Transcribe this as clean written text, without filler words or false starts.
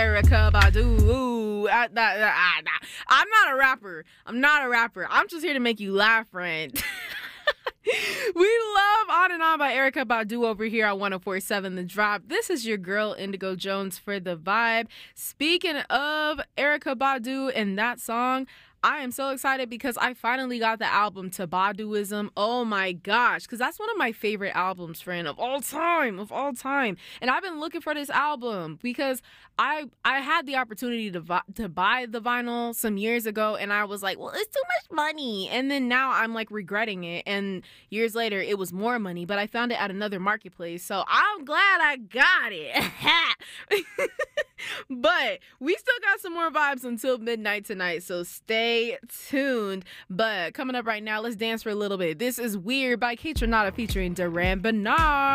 Erykah Badu. I'm not a rapper. I'm just here to make you laugh, friend. We love On and On by Erykah Badu over here on 104.7 The Drop. This is your girl, Indigo Jones, for the vibe. Speaking of Erykah Badu and that song, I am so excited because I finally got the album To Baduism. Oh my gosh, because that's one of my favorite albums, friend, of all time. And I've been looking for this album because I had the opportunity to buy the vinyl some years ago, and I was like, well, it's too much money. And then now I'm like regretting it. And years later, it was more money, but I found it at another marketplace. So I'm glad I got it. But we still got some more vibes until midnight tonight, so stay tuned. But coming up right now, let's dance for a little bit. This is Weird by Kate Renata featuring Duran Bernard.